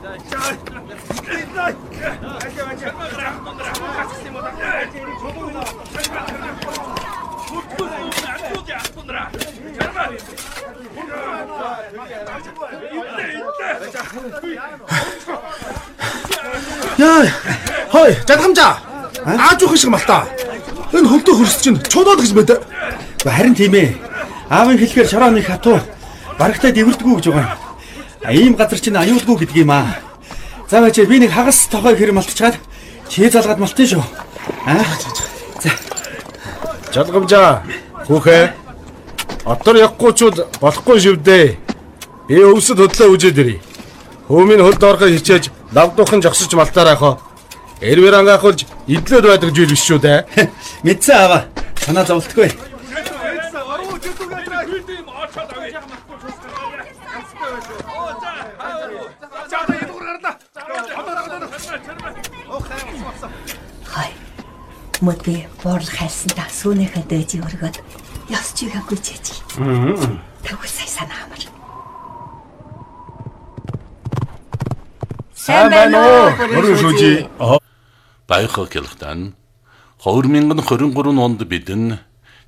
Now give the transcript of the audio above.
Яа, хой, жадгамжаа. Ааж ухах шиг мал та. Энэ хөлтөө хөрсөж чинь чудаад гэж мэд. Харин тийм ээ. Аавын хэлэхээр шорооны хатуу барагтай дэвэрдэггүй гэж байгаа. Ийм газар чинь аюулгүй гэдэг юм аа. За бачаа би нэг хагас тохой хэрэг малтчихад чий залгаад малтын шүү. За. Жадгамжаа. Хүүхээ. Отор явахгүйчүүд болохгүй шивдээ. Би өвсөд хөдлөө үжээд ирье. Хөөмийн хөлд орохыг хичээж давдуухан жогсож малтаарай хоо. Эрвэр ангаахулж идлээд байдаг зүйл биш шүү дээ. Мэдсэн аваа. Санаа зовлтгүй. Хай. Мод би бор хайсандаа сүүнийхээ дээжийг өргөд ёс чигээ гүйчээч. Тэгвэл сая санаа амар. Сайн байна уу? Мөрөн шүүжи. Баяхаа Кялхтан 2023 онд бид